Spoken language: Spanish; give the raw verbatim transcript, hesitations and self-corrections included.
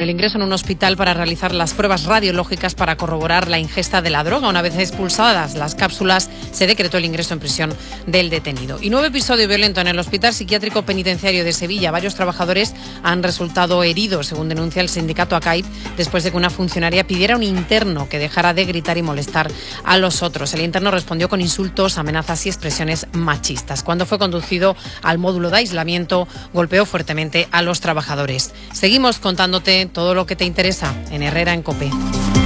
el ingreso en un hospital para realizar las pruebas radiológicas para corroborar la ingesta de la droga. Una vez expulsadas las cápsulas, se decretó el ingreso en prisión del detenido. Y nuevo episodio violento en el Hospital Psiquiátrico Penitenciario de Sevilla. Varios trabajadores han resultado heridos, según denuncia el sindicato ACAIP, después de que una funcionaria pidiera a un interno que dejara de gritar y molestar a los otros. El interno respondió con insultos, amenazas y expresiones machistas. Cuando fue conducido al módulo de aislamiento, golpeó fuertemente a los trabajadores. Seguimos contándote todo lo que te interesa en Herrera en COPE.